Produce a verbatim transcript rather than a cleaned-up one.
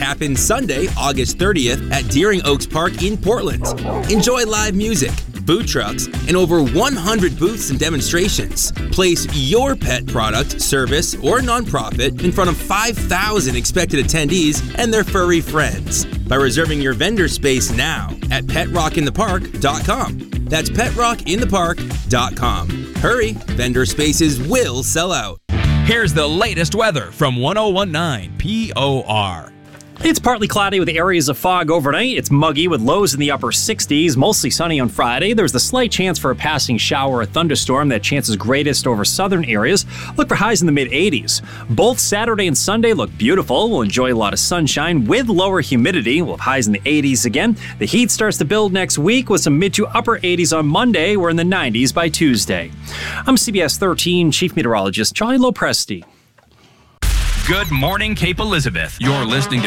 happens Sunday, August thirtieth at Deering Oaks Park in Portland. Enjoy live music, food trucks, and over one hundred booths and demonstrations. Place your pet product, service, or nonprofit in front of five thousand expected attendees and their furry friends by reserving your vendor space now at pet rock in the park dot com. That's pet rock in the park dot com. Hurry, vendor spaces will sell out. Here's the latest weather from one oh one point nine P O R. It's partly cloudy with areas of fog overnight. It's muggy with lows in the upper sixties, mostly sunny on Friday. There's the slight chance for a passing shower or thunderstorm. That chance is greatest over southern areas. Look for highs in the mid-eighties. Both Saturday and Sunday look beautiful. We'll enjoy a lot of sunshine with lower humidity. We'll have highs in the eighties again. The heat starts to build next week with some mid to upper eighties on Monday. We're in the nineties by Tuesday. I'm C B S thirteen Chief Meteorologist Charlie Lopresti. Good morning, Cape Elizabeth. You're listening to